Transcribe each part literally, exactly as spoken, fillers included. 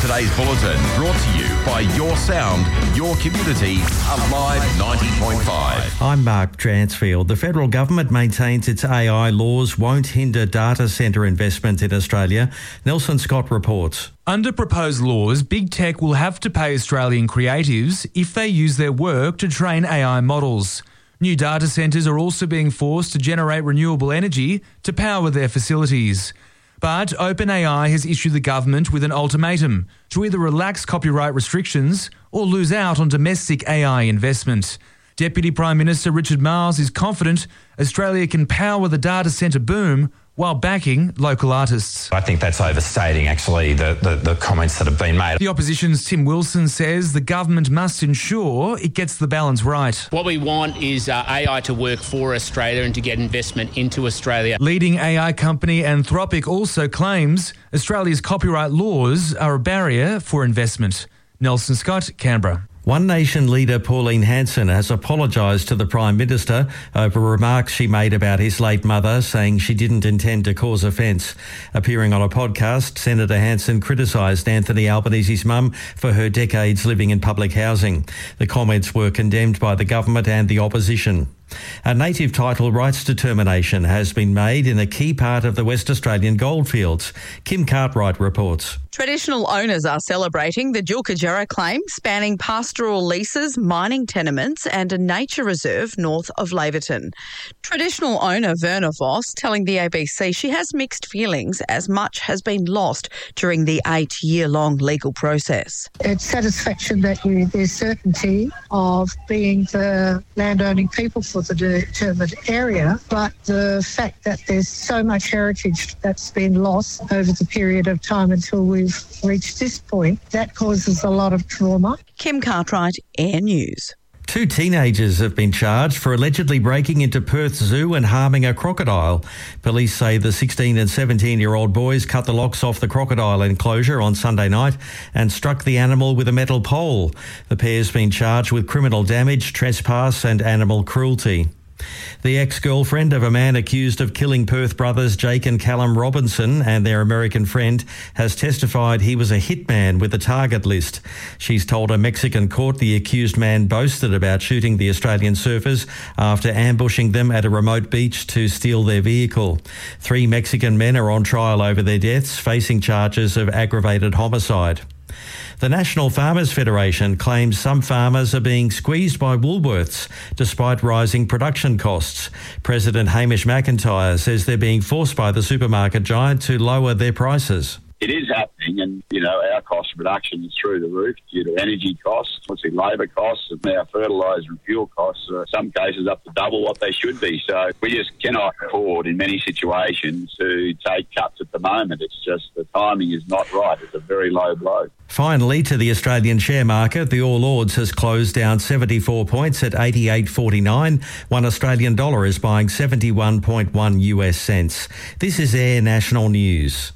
Today's bulletin brought to you by Your Sound, Your Community, Alive ninety point five. I'm Mark Dransfield. The federal government maintains its A I laws won't hinder data centre investment in Australia. Nelson Scott reports. Under proposed laws, big tech will have to pay Australian creatives if they use their work to train A I models. New data centres are also being forced to generate renewable energy to power their facilities. But OpenAI has issued the government with an ultimatum to either relax copyright restrictions or lose out on domestic A I investment. Deputy Prime Minister Richard Marles is confident Australia can power the data centre boom while backing local artists. I think that's overstating, actually, the, the, the comments that have been made. The opposition's Tim Wilson says the government must ensure it gets the balance right. What we want is uh, A I to work for Australia and to get investment into Australia. Leading A I company Anthropic also claims Australia's copyright laws are a barrier for investment. Nelson Scott, Canberra. One Nation leader Pauline Hanson has apologised to the Prime Minister over remarks she made about his late mother, saying she didn't intend to cause offence. Appearing on a podcast, Senator Hanson criticised Anthony Albanese's mum for her decades living in public housing. The comments were condemned by the government and the opposition. A native title rights determination has been made in a key part of the West Australian goldfields. Kim Cartwright reports. Traditional owners are celebrating the Julkajera claim, spanning pastoral leases, mining tenements and a nature reserve north of Laverton. Traditional owner Verna Voss telling the A B C she has mixed feelings as much has been lost during the eight-year-long legal process. It's satisfaction that you, there's certainty of being the landowning people for the determined area, but the fact that there's so much heritage that's been lost over the period of time until we've reached this point, that causes a lot of trauma. Kim Cartwright, Air News. Two teenagers have been charged for allegedly breaking into Perth Zoo and harming a crocodile. Police say the sixteen and seventeen-year-old boys cut the locks off the crocodile enclosure on Sunday night and struck the animal with a metal pole. The pair's been charged with criminal damage, trespass and animal cruelty. The ex-girlfriend of a man accused of killing Perth brothers Jake and Callum Robinson and their American friend has testified he was a hitman with a target list. She's told a Mexican court the accused man boasted about shooting the Australian surfers after ambushing them at a remote beach to steal their vehicle. Three Mexican men are on trial over their deaths, facing charges of aggravated homicide. The National Farmers Federation claims some farmers are being squeezed by Woolworths despite rising production costs. President Hamish McIntyre says they're being forced by the supermarket giant to lower their prices. It is happening, and, you know, our cost of production is through the roof due to energy costs, obviously labour costs, and now fertiliser and fuel costs are in some cases up to double what they should be. So we just cannot afford in many situations to take cuts at the moment. It's just the timing is not right. It's a very low blow. Finally, to the Australian share market, the All Ords has closed down seventy-four points at eighty-eight forty-nine. One Australian dollar is buying seventy-one point one U S cents. This is Air National News.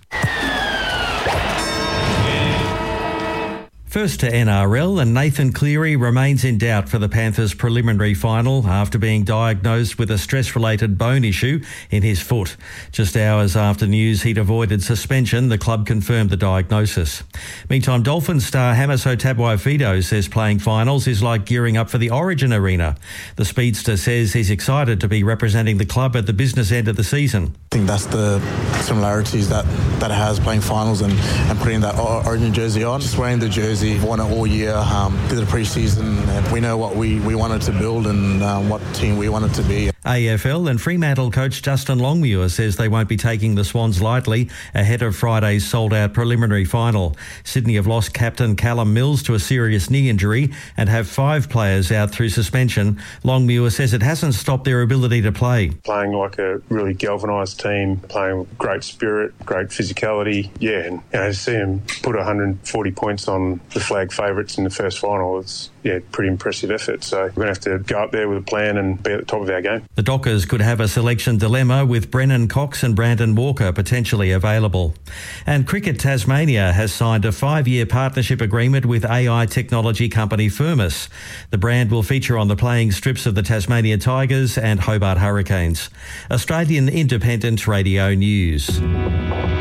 First to N R L, and Nathan Cleary remains in doubt for the Panthers' preliminary final after being diagnosed with a stress-related bone issue in his foot. Just hours after news he'd avoided suspension, the club confirmed the diagnosis. Meantime, Dolphins star Hamiso Tabuai-Fidow says playing finals is like gearing up for the Origin Arena. The speedster says he's excited to be representing the club at the business end of the season. I think that's the similarities that, that it has, playing finals and, and putting that Origin jersey on. Just wearing the jersey. We've won it all year, um, did the pre-season, and we know what we, we wanted to build and um, what team we wanted to be. A F L and Fremantle coach Justin Longmuir says they won't be taking the Swans lightly ahead of Friday's sold-out preliminary final. Sydney have lost captain Callum Mills to a serious knee injury and have five players out through suspension. Longmuir says it hasn't stopped their ability to play. Playing like a really galvanised team, playing with great spirit, great physicality, yeah, and you know, to see them put one hundred forty points on the flag favourites in the first final, it's yeah, pretty impressive effort. So we're going to have to go up there with a plan and be at the top of our game. The Dockers could have a selection dilemma with Brennan Cox and Brandon Walker potentially available. And Cricket Tasmania has signed a five-year partnership agreement with A I technology company Firmus. The brand will feature on the playing strips of the Tasmania Tigers and Hobart Hurricanes. Australian Independent Radio News.